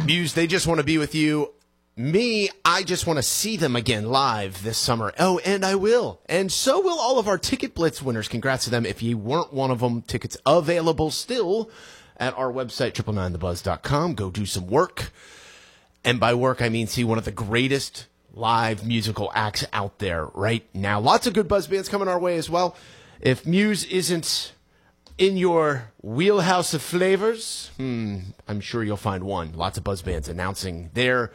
Muse, they just want to be with you. Me, I just want to see them again live this summer. Oh, and I will. And so will all of our Ticket Blitz winners. Congrats to them. If you weren't one of them, tickets available still at our website, 999thebuzz.com. Go do some work. And by work, I mean see one of the greatest live musical acts out there right now. Lots of good buzz bands coming our way as well. If Muse isn't in your wheelhouse of flavors, I'm sure you'll find one. Lots of buzz bands announcing their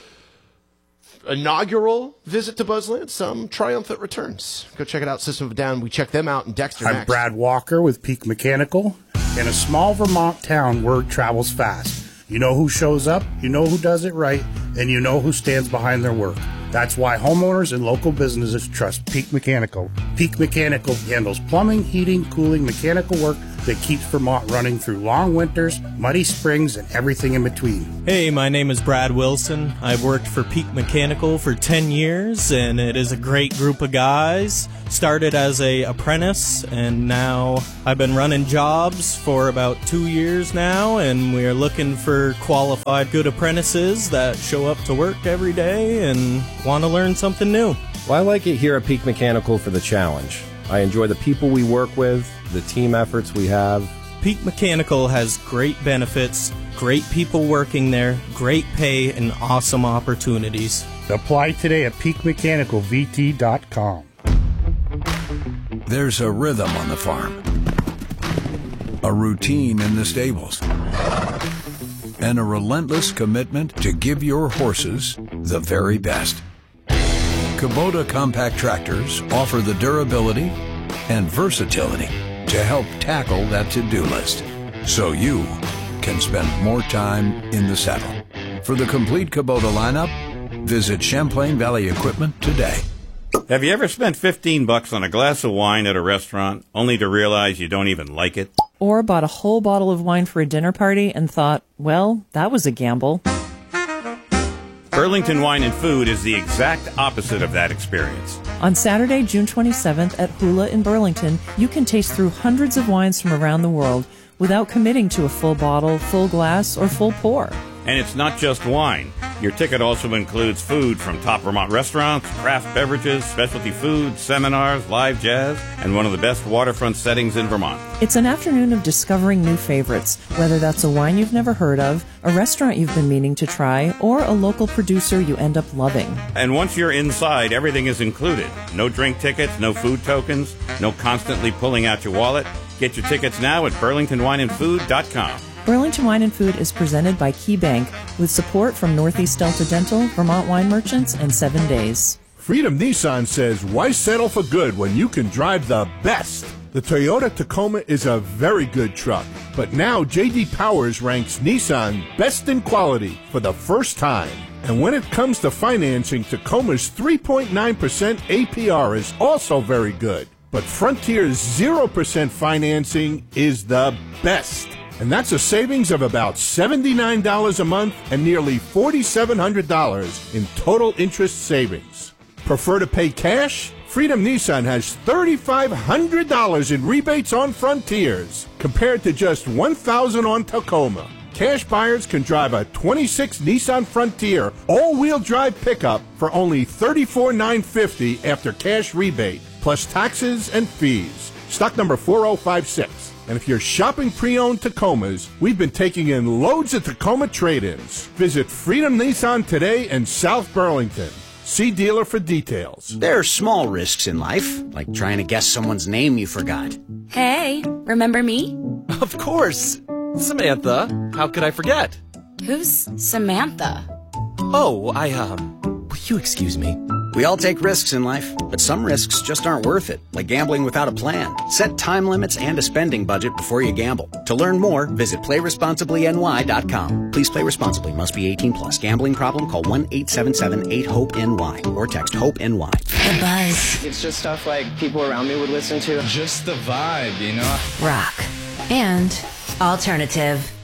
inaugural visit to Buzzland, some triumphant returns. Go check it out, System of a Down. We check them out in Dexter I'm next. Brad Walker with Peak Mechanical. In a small Vermont town, word travels fast. You know who shows up, you know who does it right, and you know who stands behind their work. That's why homeowners and local businesses trust Peak Mechanical. Peak Mechanical handles plumbing, heating, cooling, mechanical work that keeps Vermont running through long winters, muddy springs, and everything in between. Hey, my name is Brad Wilson. I've worked for Peak Mechanical for 10 years, and it is a great group of guys. Started as an apprentice, and now I've been running jobs for about 2 years now, and we're looking for qualified good apprentices that show up to work every day and want to learn something new. Well, I like it here at Peak Mechanical for the challenge. I enjoy the people we work with, the team efforts we have. Peak Mechanical has great benefits, great people working there, great pay, and awesome opportunities. Apply today at peakmechanicalvt.com. There's a rhythm on the farm, a routine in the stables, and a relentless commitment to give your horses the very best. Kubota compact tractors offer the durability and versatility to help tackle that to-do list, so you can spend more time in the saddle. For the complete Kubota lineup, visit Champlain Valley Equipment today. Have you ever spent $15 on a glass of wine at a restaurant only to realize you don't even like it? Or bought a whole bottle of wine for a dinner party and thought, well, that was a gamble. Burlington Wine and Food is the exact opposite of that experience. On Saturday, June 27th at Hula in Burlington, you can taste through hundreds of wines from around the world without committing to a full bottle, full glass, or full pour. And it's not just wine. Your ticket also includes food from top Vermont restaurants, craft beverages, specialty foods, seminars, live jazz, and one of the best waterfront settings in Vermont. It's an afternoon of discovering new favorites, whether that's a wine you've never heard of, a restaurant you've been meaning to try, or a local producer you end up loving. And once you're inside, everything is included. No drink tickets, no food tokens, no constantly pulling out your wallet. Get your tickets now at burlingtonwineandfood.com. Burlington Wine and Food is presented by Key Bank with support from Northeast Delta Dental, Vermont Wine Merchants, and 7 Days. Freedom Nissan says, why settle for good when you can drive the best? The Toyota Tacoma is a very good truck, but now J.D. Powers ranks Nissan best in quality for the first time. And when it comes to financing, Tacoma's 3.9% APR is also very good. But Frontier's 0% financing is the best. And that's a savings of about $79 a month and nearly $4,700 in total interest savings. Prefer to pay cash? Freedom Nissan has $3,500 in rebates on Frontiers, compared to just $1,000 on Tacoma. Cash buyers can drive a 26 Nissan Frontier all-wheel drive pickup for only $34,950 after cash rebate, plus taxes and fees. Stock number 4056. And if you're shopping pre-owned Tacomas, we've been taking in loads of Tacoma trade-ins. Visit Freedom Nissan today in South Burlington. See dealer for details. There are small risks in life, like trying to guess someone's name you forgot. Hey, remember me? Of course. Samantha, how could I forget? Who's Samantha? Oh, will you excuse me? We all take risks in life, but some risks just aren't worth it, like gambling without a plan. Set time limits and a spending budget before you gamble. To learn more, visit PlayResponsiblyNY.com. Please play responsibly. Must be 18 plus. Gambling problem? Call 1-877-8-HOPE-NY or text HOPE-NY. The Buzz. It's just stuff like people around me would listen to. Just the vibe, you know? Rock. And alternative.